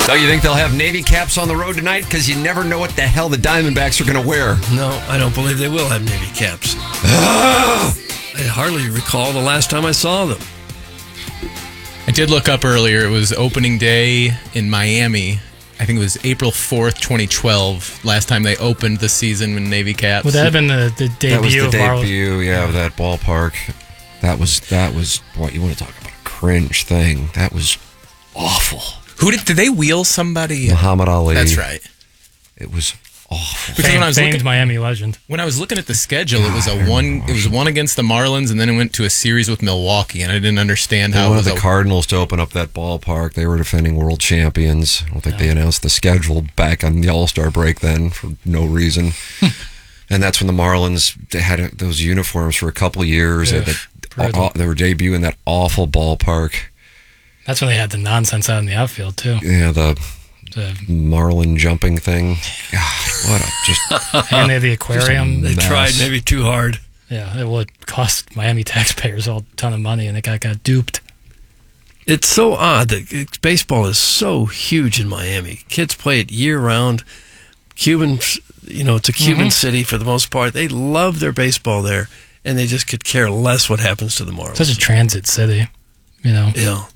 Don't you think they'll have Navy caps on the road tonight? Because you never know what the hell the Diamondbacks are going to wear. No, I don't believe they will have Navy caps. I hardly recall the last time I saw them. I did look up earlier. It was opening day in Miami. I think it was April 4th, 2012. Last time they opened the season in Navy caps. Would that have been the debut That was the of Marlins? debut, of that ballpark. That was what you want to talk about, a cringe thing. That was awful. Who did they wheel somebody? Muhammad Ali. That's right. It was awful. Because when I was Famed Miami legend. When I was looking at the schedule, it was one against the Marlins, and then it went to a series with Milwaukee, and I didn't understand They how it wanted was the Cardinals to open up that ballpark. They were defending world champions. I don't think they announced the schedule back on the All-Star break then for no reason. And that's when the Marlins, they had those uniforms for a couple of years. They were debuting that awful ballpark. That's when they had the nonsense out in the outfield, too. Yeah, the Marlin jumping thing. God, what a just... And they had the aquarium. They tried maybe too hard. Yeah, it would cost Miami taxpayers a ton of money, and they got duped. It's so odd that baseball is so huge in Miami. Kids play it year-round. Cubans, it's a Cuban city for the most part. They love their baseball there, and they just could care less what happens to the Marlins. Such a transit city, Yeah.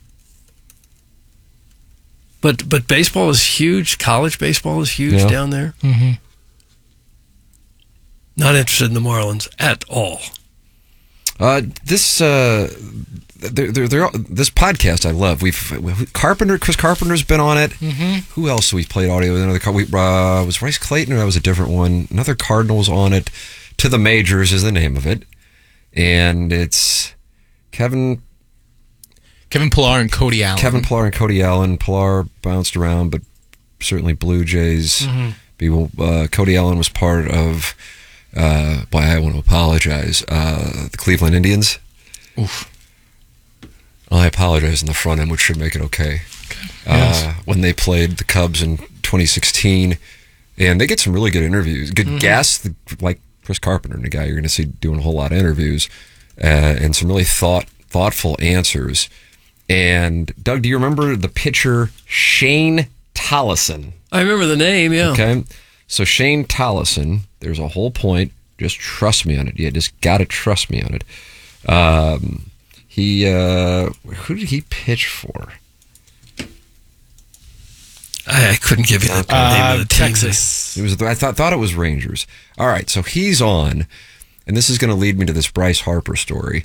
But baseball is huge. College baseball is huge down there. Mm-hmm. Not interested in the Marlins at all. This podcast I love. Chris Carpenter's been on it. Mm-hmm. Who else we've played audio with? Was Rice Clayton, or that was a different one? Another Cardinals on it. To the Majors is the name of it, and it's Kevin Pillar and Cody Allen. Kevin Pillar and Cody Allen. Pillar bounced around, but certainly Blue Jays. Cody Allen was part of, I want to apologize, the Cleveland Indians. Oof. Well, I apologize in the front end, which should make it okay. When they played the Cubs in 2016, and they get some really good interviews, good guests, like Chris Carpenter, the guy you're going to see doing a whole lot of interviews, and some really thoughtful answers. And Doug, do you remember the pitcher Shane Tollison? I remember the name, yeah. Okay. So Shane Tollison, there's a whole point. Just trust me on it. You just got to trust me on it. Who did he pitch for? I couldn't give you the name of the team. Texas. It was. I thought it was Rangers. All right. So he's on, and this is going to lead me to this Bryce Harper story.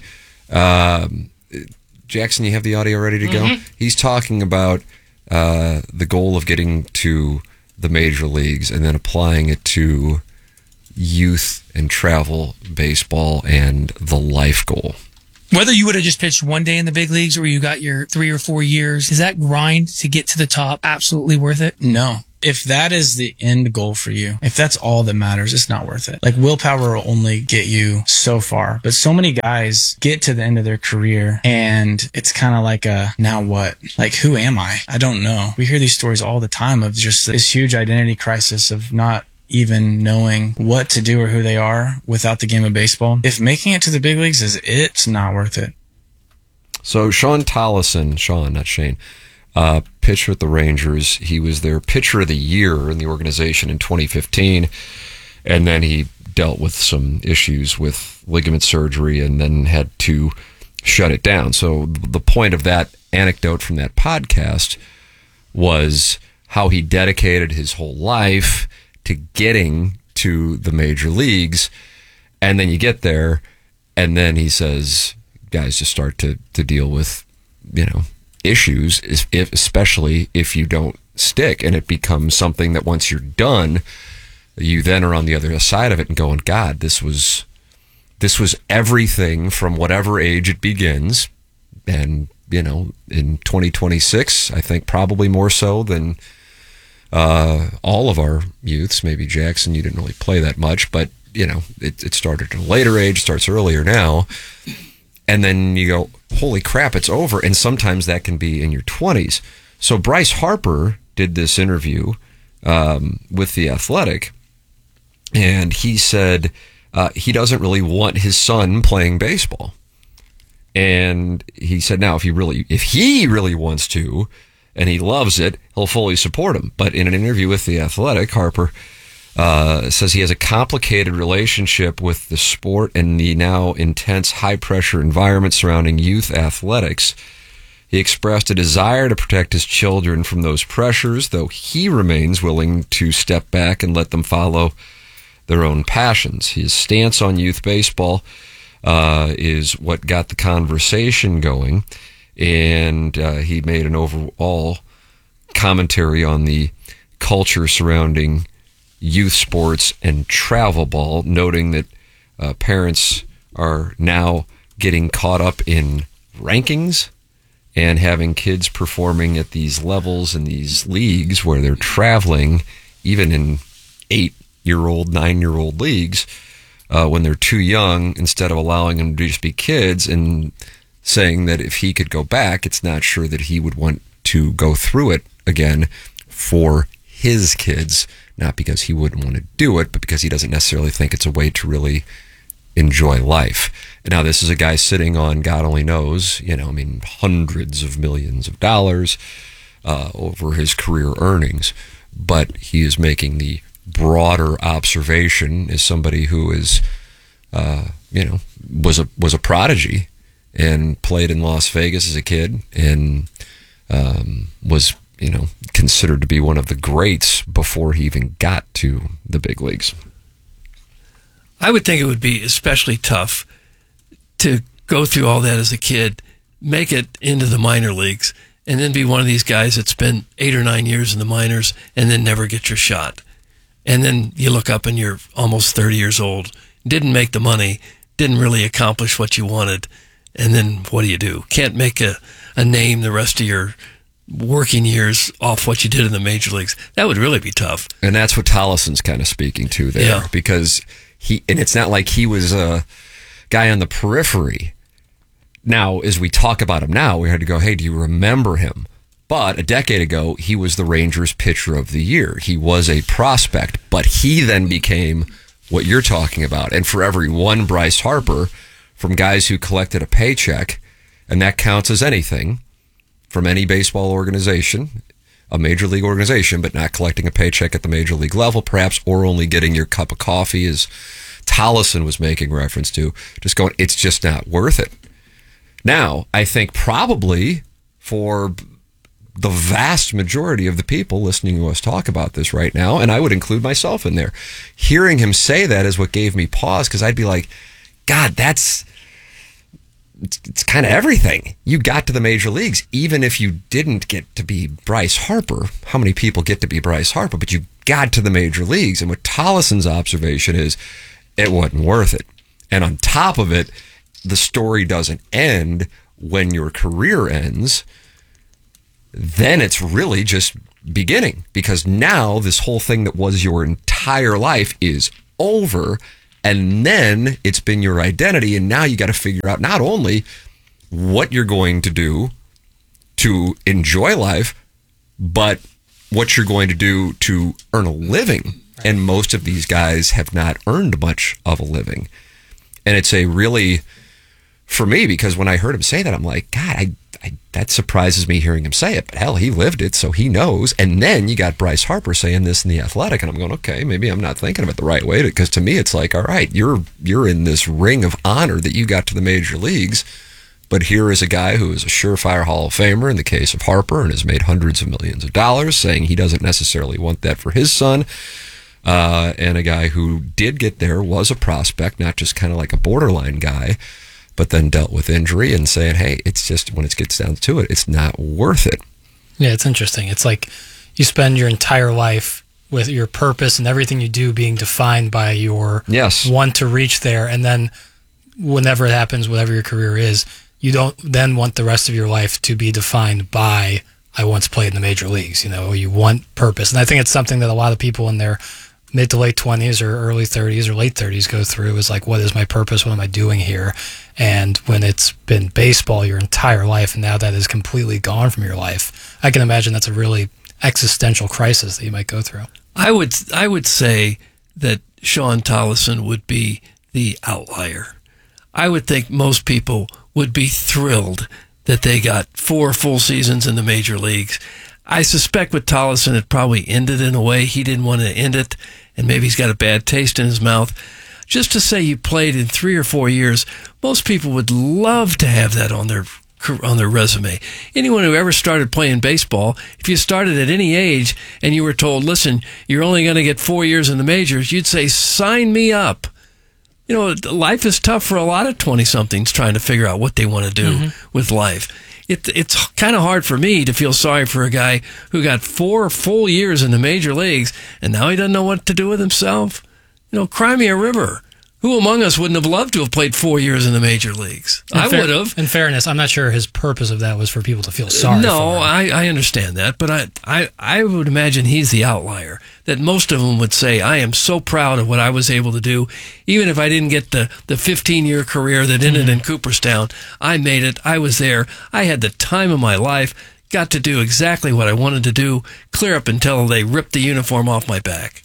Jackson, you have the audio ready to go? He's talking about the goal of getting to the major leagues and then applying it to youth and travel baseball and the life goal. Whether you would have just pitched one day in the big leagues or you got your 3 or 4 years, is that grind to get to the top absolutely worth it? No. If that is the end goal for you, if that's all that matters, it's not worth it. Like, willpower will only get you so far. But so many guys get to the end of their career and it's kind of like now what? Like, who am I? I don't know. We hear these stories all the time of just this huge identity crisis of not even knowing what to do or who they are without the game of baseball. If making it to the big leagues is it's not worth it. So Shane Tollison, not Shane, pitched with the Rangers. He was their pitcher of the year in the organization in 2015, and then he dealt with some issues with ligament surgery and then had to shut it down. So the point of that anecdote from that podcast was how he dedicated his whole life to getting to the major leagues, and then you get there, and then he says guys just start to deal with, issues, especially if you don't stick, and it becomes something that once you're done, you then are on the other side of it and going, God, this was everything from whatever age it begins, and in 2026, I think probably more so than all of our youths. Maybe Jackson, you didn't really play that much, but it started at a later age, starts earlier now. And then you go, holy crap, it's over. And sometimes that can be in your 20s. So Bryce Harper did this interview with The Athletic, and he said he doesn't really want his son playing baseball. And he said, now, if he really wants to, and he loves it, he'll fully support him. But in an interview with The Athletic, Harper says he has a complicated relationship with the sport and the now intense high-pressure environment surrounding youth athletics. He expressed a desire to protect his children from those pressures, though he remains willing to step back and let them follow their own passions. His stance on youth baseball is what got the conversation going, and he made an overall commentary on the culture surrounding youth sports and travel ball, noting that parents are now getting caught up in rankings and having kids performing at these levels in these leagues where they're traveling, even in 8-year-old, 9-year-old leagues, when they're too young, instead of allowing them to just be kids, and saying that if he could go back, it's not sure that he would want to go through it again for his kids, not because he wouldn't want to do it, but because he doesn't necessarily think it's a way to really enjoy life. And now this is a guy sitting on, God only knows, hundreds of millions of dollars over his career earnings, but he is making the broader observation as somebody who is, was a prodigy and played in Las Vegas as a kid and was, considered to be one of the greats before he even got to the big leagues. I would think it would be especially tough to go through all that as a kid, make it into the minor leagues, and then be one of these guys that spent 8 or 9 years in the minors and then never get your shot. And then you look up and you're almost 30 years old, didn't make the money, didn't really accomplish what you wanted, and then what do? Can't make a name the rest of your working years off what you did in the major leagues. That would really be tough. And that's what Tollison's kind of speaking to there, because and it's not like he was a guy on the periphery. Now, as we talk about him now, we had to go, hey, do you remember him? But a decade ago, he was the Rangers pitcher of the year. He was a prospect, but he then became what you're talking about. And for every one Bryce Harper, from guys who collected a paycheck, and that counts as anything, from any baseball organization, a major league organization, but not collecting a paycheck at the major league level, perhaps, or only getting your cup of coffee, as Tollison was making reference to, just going, it's just not worth it. Now, I think probably for the vast majority of the people listening to us talk about this right now, and I would include myself in there, hearing him say that is what gave me pause, because I'd be like, God, it's kind of everything. You got to the major leagues, even if you didn't get to be Bryce Harper. How many people get to be Bryce Harper? But you got to the major leagues. And what Tollison's observation is, it wasn't worth it. And on top of it, the story doesn't end when your career ends. Then it's really just beginning, because now this whole thing that was your entire life is over. And then it's been your identity, and now you got to figure out not only what you're going to do to enjoy life, but what you're going to do to earn a living. Right. And most of these guys have not earned much of a living. And it's a really, for me, because when I heard him say that, I'm like, God, that surprises me hearing him say it. But hell, he lived it, so he knows. And then you got Bryce Harper saying this in The Athletic, and I'm going, okay, maybe I'm not thinking of it the right way, because to me it's like, all right, you're in this ring of honor that you got to the major leagues, but here is a guy who is a surefire Hall of Famer in the case of Harper and has made hundreds of millions of dollars, saying he doesn't necessarily want that for his son, and a guy who did get there, was a prospect, not just kind of like a borderline guy, but then dealt with injury, and saying, hey, it's just, when it gets down to it, it's not worth it. Yeah, it's interesting. It's like you spend your entire life with your purpose and everything you do being defined by your want to reach there, and then whenever it happens, whatever your career is, you don't then want the rest of your life to be defined by, I once played in the major leagues. You want purpose. And I think it's something that a lot of people in their mid to late 20s or early 30s or late 30s go through, is like, what is my purpose? What am I doing here? And when it's been baseball your entire life, and now that is completely gone from your life, I can imagine that's a really existential crisis that you might go through. I would say that Sean Tollison would be the outlier. I would think most people would be thrilled that they got 4 full seasons in the major leagues. I suspect with Tolleson, it probably ended in a way he didn't want to end it, and maybe he's got a bad taste in his mouth. Just to say you played in 3 or 4 years, most people would love to have that on their resume. Anyone who ever started playing baseball, if you started at any age and you were told, listen, you're only going to get 4 years in the majors, you'd say, sign me up. You know, life is tough for a lot of 20-somethings trying to figure out what they want to do with life. It's kind of hard for me to feel sorry for a guy who got 4 full years in the major leagues and now he doesn't know what to do with himself. You know, cry me a river. Who among us wouldn't have loved to have played 4 years in the major leagues? I would have. In fairness, I'm not sure his purpose of that was for people to feel sorry for him. No, I understand that, but I would imagine he's the outlier. That most of them would say, I am so proud of what I was able to do. Even if I didn't get the 15-year career that ended in Cooperstown, I made it. I was there. I had the time of my life. Got to do exactly what I wanted to do, clear up until they ripped the uniform off my back.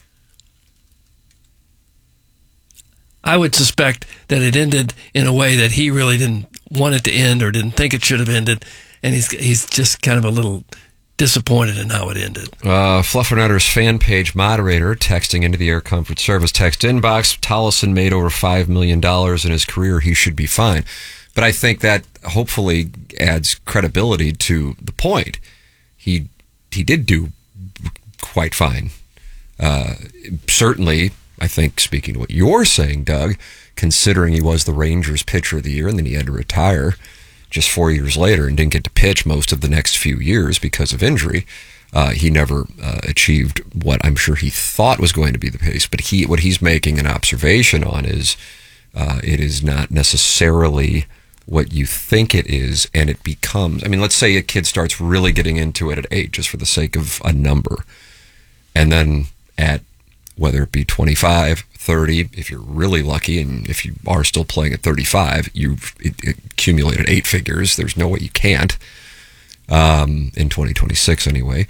I would suspect that it ended in a way that he really didn't want it to end or didn't think it should have ended, and he's just kind of a little disappointed in how it ended. Fluffernutters fan page moderator texting into the Air Comfort Service text inbox, Tolleson made over $5 million in his career. He should be fine. But I think that hopefully adds credibility to the point. He did do quite fine. Certainly, I think, speaking to what you're saying, Doug, considering he was the Rangers pitcher of the year and then he had to retire just 4 years later and didn't get to pitch most of the next few years because of injury, he never achieved what I'm sure he thought was going to be the pace. But what he's making an observation on is it is not necessarily what you think it is, and it becomes, I mean, let's say a kid starts really getting into it at 8, just for the sake of a number, and then at whether it be 25, 30, if you're really lucky, and if you are still playing at 35, you've accumulated 8 figures. There's no way you can't, in 2026 anyway,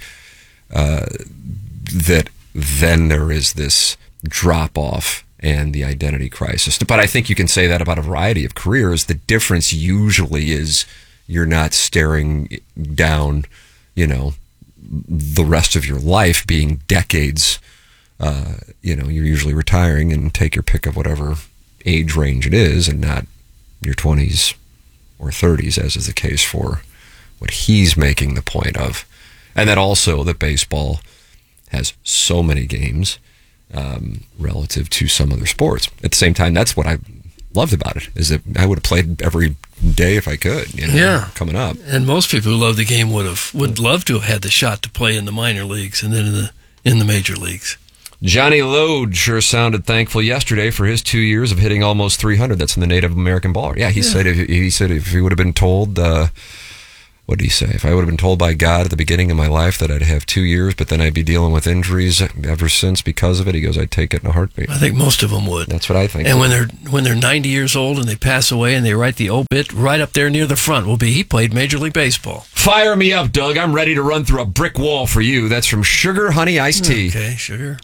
that then there is this drop-off and the identity crisis. But I think you can say that about a variety of careers. The difference usually is you're not staring down, the rest of your life being decades. You're usually retiring and take your pick of whatever age range it is and not your 20s or 30s, as is the case for what he's making the point of. And then also that baseball has so many games relative to some other sports. At the same time, that's what I loved about it, is that I would have played every day if I could, coming up. And most people who love the game would love to have had the shot to play in the minor leagues and then in the major leagues. Johnny Lode sure sounded thankful yesterday for his 2 years of hitting almost 300. That's in the Native American ballpark. Yeah, he said if he would have been told, what did he say? If I would have been told by God at the beginning of my life that I'd have 2 years, but then I'd be dealing with injuries ever since because of it, he goes, I'd take it in a heartbeat. I think most of them would. That's what I think. And when they're 90 years old and they pass away and they write the obit, right up there near the front will be, he played Major League Baseball. Fire me up, Doug. I'm ready to run through a brick wall for you. That's from Sugar Honey Iced Tea. Okay, Sugar.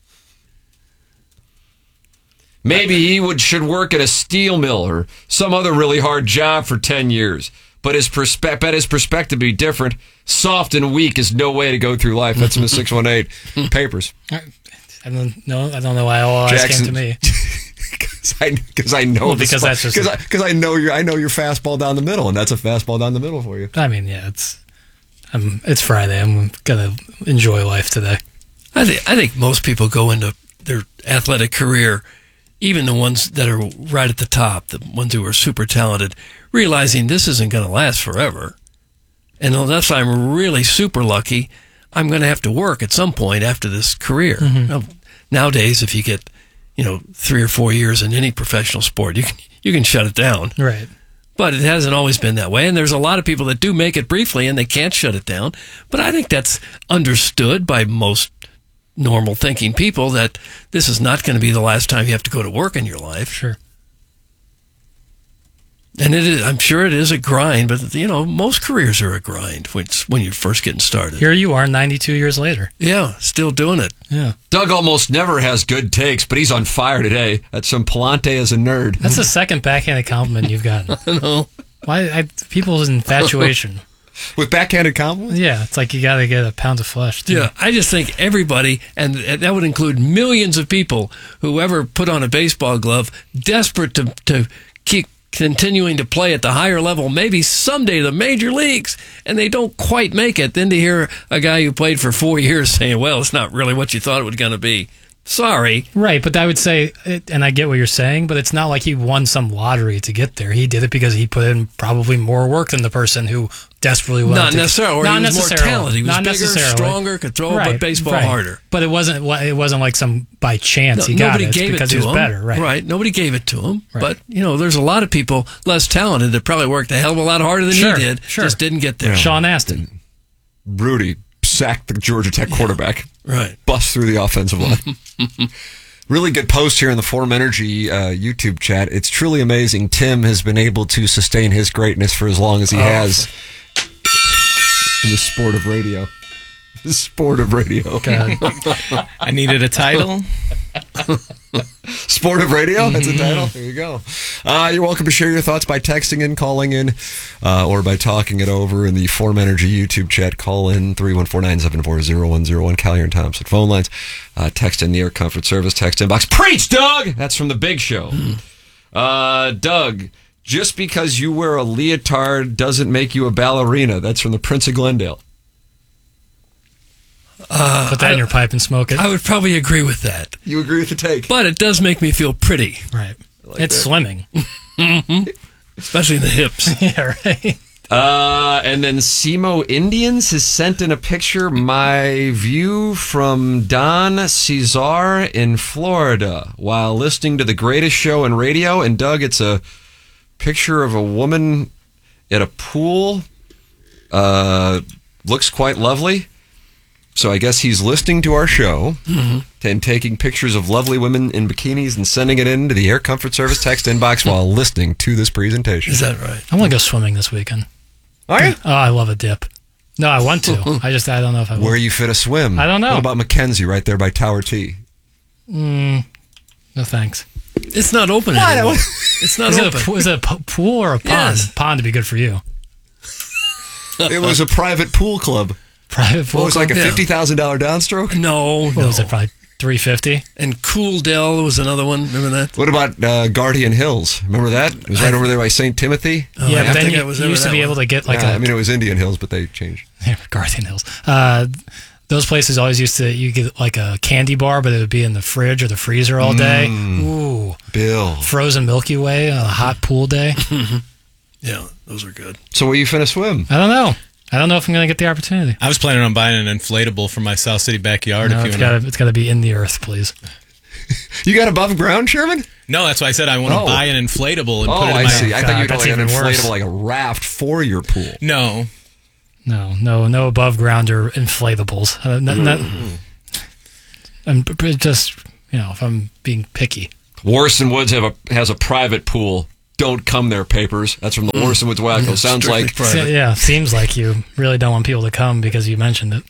Maybe he should work at a steel mill or some other really hard job for 10 years. But his perspective be different. Soft and weak is no way to go through life. That's in the 618 papers. I don't know why all eyes came to me. Because I know I know your fastball down the middle, and that's a fastball down the middle for you. I mean, yeah, it's Friday. I'm gonna enjoy life today. I think most people go into their athletic career, even the ones that are right at the top, the ones who are super talented, realizing this isn't going to last forever. And unless I'm really super lucky, I'm going to have to work at some point after this career. Mm-hmm. Nowadays, if you get 3 or 4 years in any professional sport, you can shut it down. Right. But it hasn't always been that way, and there's a lot of people that do make it briefly and they can't shut it down. But I think that's understood by most normal thinking people, that this is not going to be the last time you have to go to work in your life. Sure. And I'm sure it is a grind, but most careers are a grind when you're first getting started. Here you are 92 years later. Yeah, still doing it. Yeah. Doug almost never has good takes, but he's on fire today. That's some Palante as a nerd. That's the second backhanded compliment you've gotten. I know. People's infatuation. With backhanded compliments? Yeah, it's like you got to get a pound of flesh, too. Yeah, I just think everybody, and that would include millions of people who ever put on a baseball glove, desperate to keep continuing to play at the higher level, maybe someday the major leagues, and they don't quite make it. Then to hear a guy who played for 4 years saying, well, it's not really what you thought it was going to be. Sorry. Right, but I would say, and I get what you're saying, but it's not like he won some lottery to get there. He did it because he put in probably more work than the person who desperately wanted Not necessarily. Or he was more talented. He was not bigger, stronger, could throw a baseball harder. But it wasn't like some by chance he got it because he was better. Right. Nobody gave it to him. Right. But, there's a lot of people less talented that probably worked a hell of a lot harder than he did. Just didn't get there. Yeah. Sean Astin. Rudy sacked the Georgia Tech quarterback. Right. Bust through the offensive line. Really good post here in the Forum Energy YouTube chat. It's truly amazing Tim has been able to sustain his greatness for as long as he has in the sport of radio. The sport of radio. I needed a title. Sport of radio? That's a title? There you go. You're welcome to share your thoughts by texting in, calling in, or by talking it over in the Forum Energy YouTube chat. Call in 314-974-0101, Callier and Thompson phone lines. Text in the Air Comfort Service text inbox. Preach, Doug! That's from The Big Show. Doug, just because you wear a leotard doesn't make you a ballerina. That's from the Prince of Glendale. Put that in your pipe and smoke it. I would probably agree with that. You agree with the take? But it does make me feel pretty. Right. It's slimming. Especially in the hips. Yeah, right. And then Simo Indians has sent in a picture. My view from Don Cesar in Florida while listening to the greatest show in radio. And Doug, it's a picture of a woman at a pool. Looks quite lovely. So I guess he's listening to our show and taking pictures of lovely women in bikinis and sending it into the Air Comfort Service text inbox while listening to this presentation. Is that right? I want to go swimming this weekend. Are you? Oh, I love a dip. No, I want to. I don't know if I will. Where you fit a swim? I don't know. What about Mackenzie right there by Tower T? No thanks. It's not open anymore. It's not open. Is it a pool or a pond? Yes. Pond would be good for you. It was a private pool club. Private pool. What was it, like a $50,000 downstroke? No. What was it, probably $350? And Cool Dell was another one. Remember that? What about Guardian Hills? Remember that? It was right over there by St. Timothy. Yeah, but then you used to be able to get like it was Indian Hills, but they changed. Yeah, Guardian Hills. Those places always used to, you get like a candy bar, but it would be in the fridge or the freezer all day. Ooh. Bill. Frozen Milky Way on a hot pool day. Yeah, those are good. So where you finna swim? I don't know. I don't know if I'm going to get the opportunity. I was planning on buying an inflatable for my South City backyard. No, it's got to be in the earth, please. You got above ground, Sherman? No, that's why I said I want to buy an inflatable and put it in my... I see. I thought you'd like an inflatable, worse. like a raft for your pool. No. No above ground or inflatables. I'm just, if I'm being picky. Warson Woods has a private pool. Don't come there, papers. That's from the Warson Woods Wacko. Sounds like private. Yeah, seems like you really don't want people to come because you mentioned it.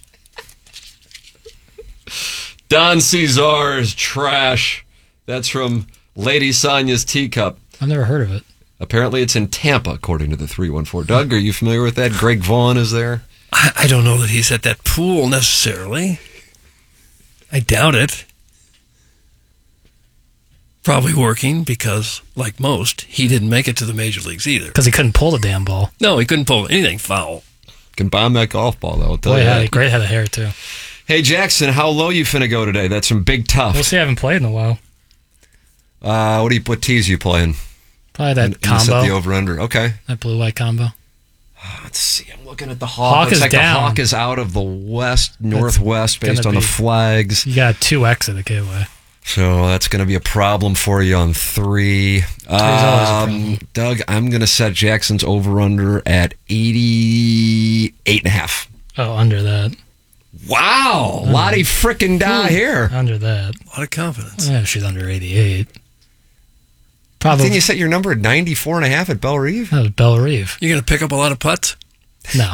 Don Cesar's trash. That's from Lady Sonia's Teacup. I've never heard of it. Apparently it's in Tampa, according to the 314. Doug, are you familiar with that? Greg Vaughn is there? I don't know that he's at that pool necessarily. I doubt it. Probably working because, like most, he didn't make it to the major leagues either. Because he couldn't pull the damn ball. No, he couldn't pull anything foul. Can bomb that golf ball, though. I'll tell Boy, you he had that. a great head of hair, too. Hey, Jackson, how low you finna go today? That's some Big Tough. We'll see. I haven't played in a while. What tees are you playing? Probably that You combo. set the over-under. Okay. That blue-white combo. Let's see. I'm looking at the Hawk. Hawk Looks is like down. the Hawk is out of the northwest based gonna on the be- flags. You got 2X at the gateway. So that's going to be a problem for you on 3. always a problem. Doug, I'm going to set Jackson's over-under at 88.5. Oh, under that. Wow. Lottie frickin' da here. Under that. A lot of confidence. Yeah, she's under 88. Didn't Probably. you set your number at 94.5 at Belle Reve? That was Belle Reve. You going to pick up a lot of putts? No.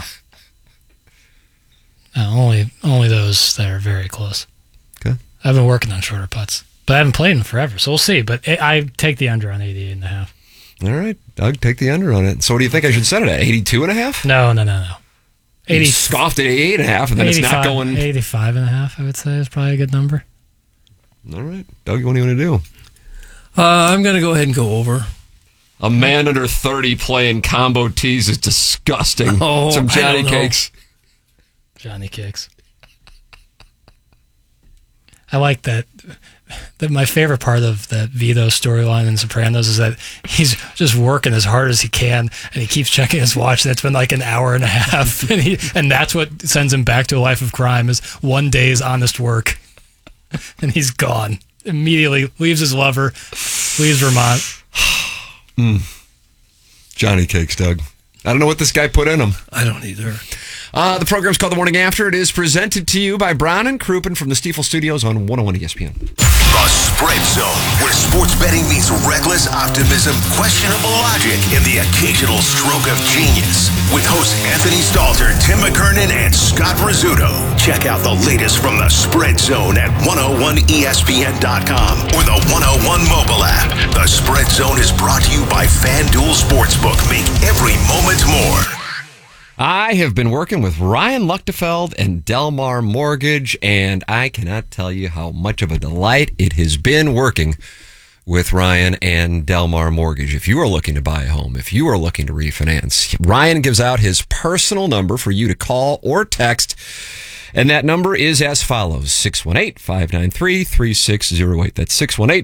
No, only those that are very close. Okay. I've been working on shorter putts, but I haven't played in forever, so we'll see. But I take the under on 88.5. All right, Doug, take the under on it. So what do you think I should set it at? 82.5? No. 80 scoffed at 88.5, and then 85, it's not going. 85.5, I would say, is probably a good number. All right, Doug, what do you want to do? I'm going to go ahead and go over. A man under 30 playing combo tees is disgusting. Oh, some Johnny Cakes. Johnny Cakes. I like that. My favorite part of that Vito storyline in Sopranos is that he's just working as hard as he can, and he keeps checking his watch. That's been like an hour and a half, and that's what sends him back to a life of crime is one day's honest work, and he's gone immediately. Leaves his lover, leaves Vermont. Johnny Cakes, Doug. I don't know what this guy put in him. I don't either. The program's called The Morning After. It is presented to you by Brown and Crouppen from the Stiefel Studios on 101 ESPN. The Spread Zone, where sports betting meets reckless optimism, questionable logic, and the occasional stroke of genius. With hosts Anthony Stalter, Tim McKernan, and Scott Rizzuto. Check out the latest from the Spread Zone at 101ESPN.com or the 101 mobile app. The Spread Zone is brought to you by FanDuel Sportsbook. Make every moment more. I have been working with Ryan Luchtefeld and Delmar Mortgage, and I cannot tell you how much of a delight it has been working with Ryan and Delmar Mortgage. If you are looking to buy a home, if you are looking to refinance, Ryan gives out his personal number for you to call or text, and that number is as follows, 618-593-3608. That's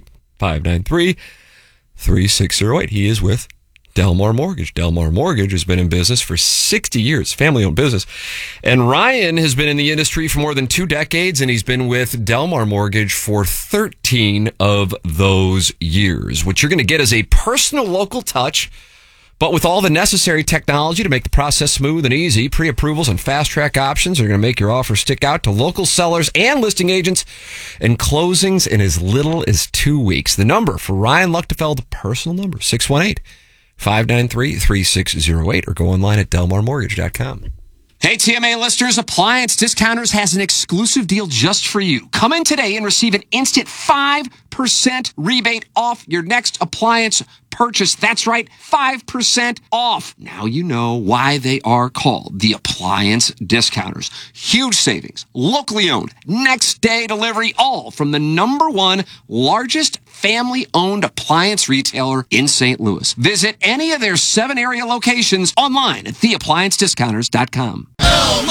618-593-3608. He is with Delmar Mortgage. Delmar Mortgage has been in business for 60 years, family-owned business. And Ryan has been in the industry for more than 2 decades, and he's been with Delmar Mortgage for 13 of those years. What you're going to get is a personal local touch, but with all the necessary technology to make the process smooth and easy. Pre-approvals and fast-track options are going to make your offer stick out to local sellers and listing agents, and closings in as little as 2 weeks. The number for Ryan Luchtefeld, personal number, 618-593-3608, or go online at delmarmortgage.com. Hey, TMA listeners, Appliance Discounters has an exclusive deal just for you. Come in today and receive an instant 5% rebate off your next appliance purchase. That's right, 5% off. Now you know why they are called the Appliance Discounters. Huge savings, locally owned, next day delivery, all from the #1 largest family-owned appliance retailer in St. Louis. Visit any of their 7 area locations online at theappliancediscounters.com.